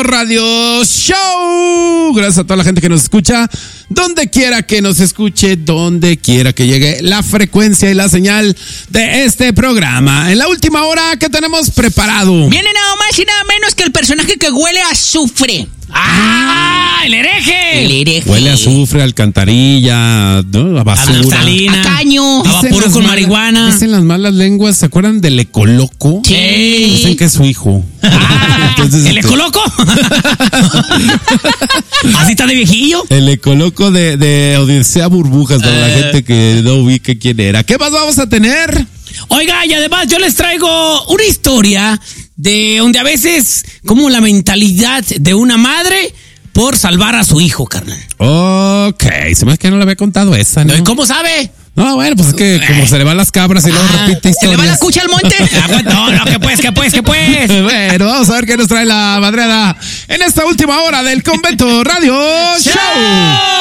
Radio Show. Gracias a toda la gente que nos escucha, donde quiera que nos escuche, donde quiera que llegue la frecuencia y la señal de este programa. En la última hora, ¿qué tenemos preparado? Viene nada más y nada menos que el personaje que huele a azufre. ¡Ah! ¡El hereje! El hereje. Huele a azufre, a alcantarilla, ¿no? A basura, a naftalina, a caño, a vapor con marihuana. Dicen las malas lenguas, ¿se acuerdan del Ecoloco? Sí. Dicen que es su hijo. Entonces, ¿El ecoloco? ¿Así está de viejillo? El Ecoloco de Odisea Burbujas, para la gente que no ubique quién era. ¿Qué más vamos a tener? Oiga, y además yo les traigo una historia de donde a veces como la mentalidad de una madre por salvar a su hijo, carnal. Ok, se me hace que no le había contado esa, ¿no? ¿Cómo sabe? No, bueno, pues es que como se le van las cabras y luego repite historias. ¿Se le va la cucha al monte? No, que pues. Bueno, vamos a ver qué nos trae la madreada en esta última hora del Convento Radio Show.